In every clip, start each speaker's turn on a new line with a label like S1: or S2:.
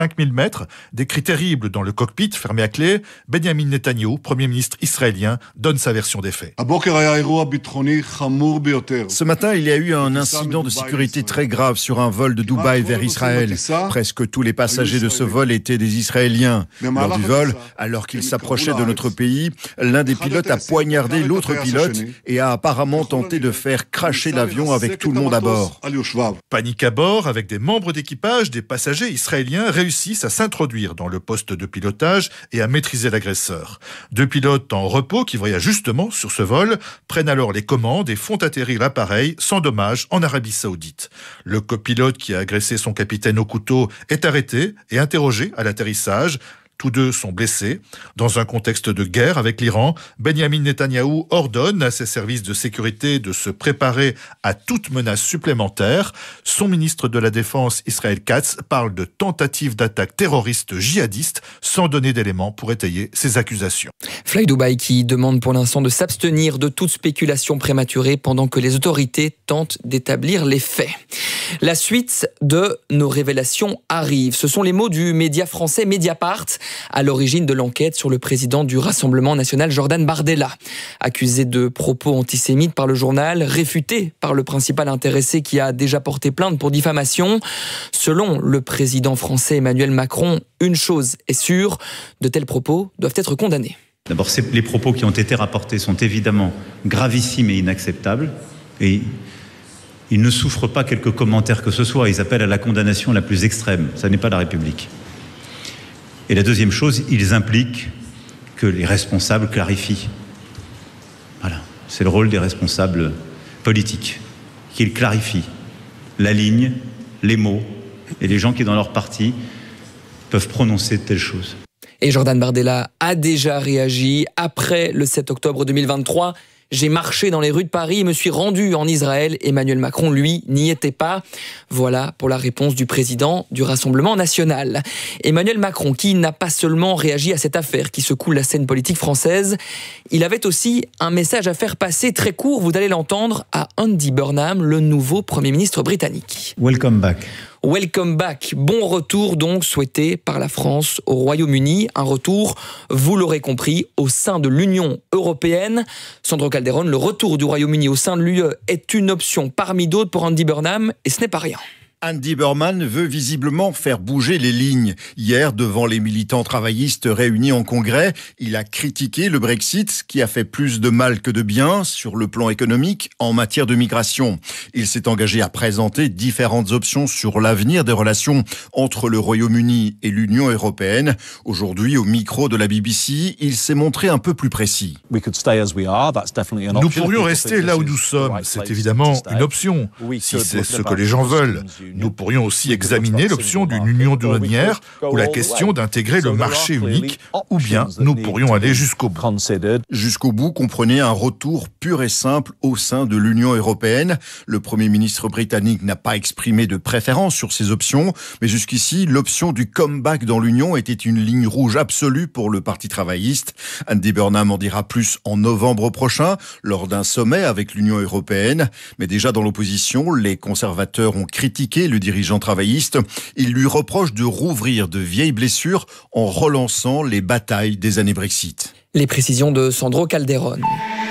S1: 5000 mètres, des cris terribles dans le cockpit fermé à clé. Benjamin Netanyahou, Premier ministre israélien, donne sa version des faits.
S2: Ce matin, il y a eu un incident de sécurité très grave sur un vol de Dubaï vers Israël. Presque tous les passagers de ce vol étaient des Israéliens. Lors du vol, alors qu'il s'approchait de notre pays, l'un des pilotes a poignardé l'autre pilote et a apparemment tenté de faire cracher l'avion avec tout le monde à bord.
S1: Panique à bord, avec des membres d'équipage, des passagers israéliens réussissent à s'introduire dans le poste de pilotage et à maîtriser l'agresseur. 2 pilotes en repos qui voyagent justement sur ce vol prennent alors les commandes et font atterrir l'appareil sans dommage en Arabie Saoudite. Le copilote qui a agressé son capitaine au couteau est arrêté et interrogé à l'atterrissage. Tous 2 sont blessés. Dans un contexte de guerre avec l'Iran, Benjamin Netanyahou ordonne à ses services de sécurité de se préparer à toute menace supplémentaire. Son ministre de la Défense, Israël Katz, parle de tentative d'attaque terroriste djihadiste sans donner d'éléments pour étayer ses accusations.
S3: Fly Dubai qui demande pour l'instant de s'abstenir de toute spéculation prématurée pendant que les autorités tentent d'établir les faits. La suite de nos révélations arrive. Ce sont les mots du média français Mediapart à l'origine de l'enquête sur le président du Rassemblement national Jordan Bardella. Accusé de propos antisémites par le journal, réfuté par le principal intéressé qui a déjà porté plainte pour diffamation. Selon le président français Emmanuel Macron, une chose est sûre, de tels propos doivent être condamnés.
S4: D'abord, les propos qui ont été rapportés sont évidemment gravissimes et inacceptables. Et ils ne souffrent pas quelques commentaires que ce soit. Ils appellent à la condamnation la plus extrême. Ça n'est pas la République. Et la deuxième chose, ils impliquent que les responsables clarifient. Voilà, c'est le rôle des responsables politiques, qu'ils clarifient la ligne, les mots, et les gens qui, dans leur parti, peuvent prononcer de telles choses.
S3: Et Jordan Bardella a déjà réagi après le 7 octobre 2023. J'ai marché dans les rues de Paris et me suis rendu en Israël. Emmanuel Macron, lui, n'y était pas. Voilà pour la réponse du président du Rassemblement national. Emmanuel Macron, qui n'a pas seulement réagi à cette affaire qui secoue la scène politique française, il avait aussi un message à faire passer très court, vous allez l'entendre, à Andy Burnham, le nouveau Premier ministre britannique.
S4: Welcome back.
S3: Welcome back, bon retour donc souhaité par la France au Royaume-Uni, un retour, vous l'aurez compris, au sein de l'Union européenne. Sandro Calderone, le retour du Royaume-Uni au sein de l'UE est une option parmi d'autres pour Andy Burnham et ce n'est pas rien.
S2: Andy Burnham veut visiblement faire bouger les lignes. Hier, devant les militants travaillistes réunis en congrès, il a critiqué le Brexit qui a fait plus de mal que de bien sur le plan économique en matière de migration. Il s'est engagé à présenter différentes options sur l'avenir des relations entre le Royaume-Uni et l'Union européenne. Aujourd'hui, au micro de la BBC, il s'est montré un peu plus précis.
S1: Nous pourrions rester là où nous sommes. C'est évidemment une option, si c'est ce que les gens veulent. Nous pourrions aussi examiner l'option d'une union douanière ou la question d'intégrer le marché unique, ou bien nous pourrions aller jusqu'au bout.
S2: Jusqu'au bout, comprenez un retour pur et simple au sein de l'Union européenne. Le Premier ministre britannique n'a pas exprimé de préférence sur ces options, mais jusqu'ici, l'option du comeback dans l'Union était une ligne rouge absolue pour le Parti travailliste. Andy Burnham en dira plus en novembre prochain, lors d'un sommet avec l'Union européenne. Mais déjà dans l'opposition, les conservateurs ont critiqué le dirigeant travailliste. Il lui reproche de rouvrir de vieilles blessures en relançant les batailles des années Brexit.
S3: Les précisions de Sandro Calderone.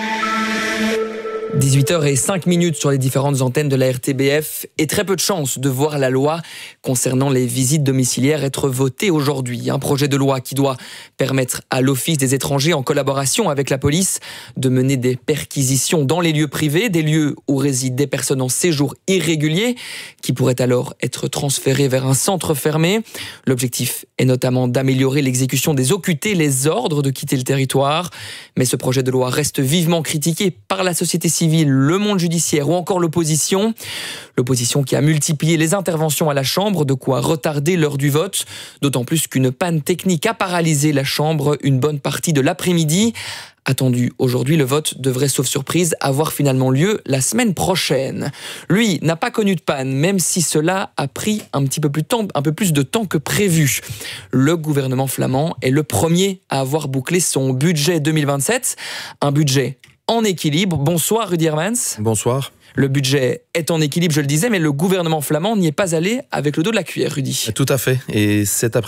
S3: 18h05 sur les différentes antennes de la RTBF et très peu de chances de voir la loi concernant les visites domiciliaires être votée aujourd'hui. Un projet de loi qui doit permettre à l'Office des étrangers, en collaboration avec la police, de mener des perquisitions dans les lieux privés, des lieux où résident des personnes en séjour irrégulier, qui pourraient alors être transférées vers un centre fermé. L'objectif est notamment d'améliorer l'exécution des OQT, les ordres de quitter le territoire. Mais ce projet de loi reste vivement critiqué par la société civile, le monde judiciaire ou encore l'opposition. L'opposition qui a multiplié les interventions à la Chambre, de quoi retarder l'heure du vote, d'autant plus qu'une panne technique a paralysé la Chambre une bonne partie de l'après-midi. Attendu aujourd'hui, le vote devrait, sauf surprise, avoir finalement lieu la semaine prochaine. Lui n'a pas connu de panne, même si cela a pris un peu plus de temps que prévu. Le gouvernement flamand est le premier à avoir bouclé son budget 2027, un budget en équilibre. Bonsoir Rudy Hermans.
S5: Bonsoir.
S3: Le budget est en équilibre, je le disais, mais le gouvernement flamand n'y est pas allé avec le dos de la cuillère, Rudy.
S5: Tout à fait. Et cet